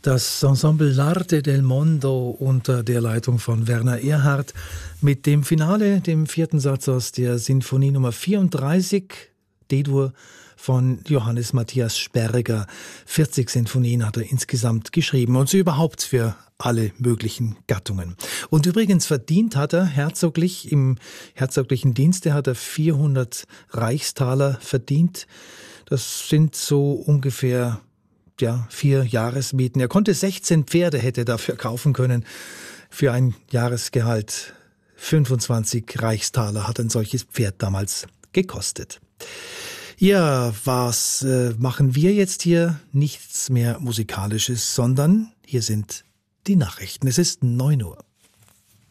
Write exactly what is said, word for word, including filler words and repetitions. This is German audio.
Das Ensemble L'Arte del Mondo unter der Leitung von Werner Erhard mit dem Finale, dem vierten Satz aus der Sinfonie Nummer vierunddreißig, D-Dur von Johannes Matthias Sperger. vierzig Sinfonien hat er insgesamt geschrieben und so überhaupt für alle möglichen Gattungen. Und übrigens verdient hat er herzoglich, im herzoglichen Dienste hat er vierhundert Reichstaler verdient. Das sind so ungefähr ja, vier Jahresmieten. Er konnte sechzehn Pferde hätte dafür kaufen können. Für ein Jahresgehalt fünfundzwanzig Reichstaler hat ein solches Pferd damals gekostet. Ja, was äh, machen wir jetzt hier? Nichts mehr Musikalisches, sondern hier sind die Nachrichten. Es ist neun Uhr.